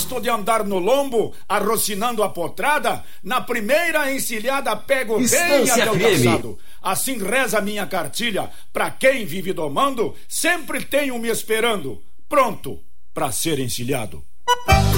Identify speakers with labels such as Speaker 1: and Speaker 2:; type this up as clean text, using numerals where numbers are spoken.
Speaker 1: gosto de andar no lombo, arrocinando a potrada. Na primeira encilhada pego bem até o calçado. Assim reza minha cartilha. Pra quem vive domando, sempre tem um me esperando, pronto pra ser encilhado.